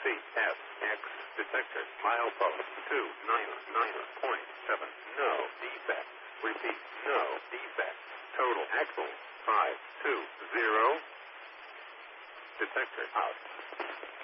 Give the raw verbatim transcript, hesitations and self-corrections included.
C S X detector. Milepost two nine nine point seven. No defect. Repeat. No defect. Total axle five two zero. Detector out.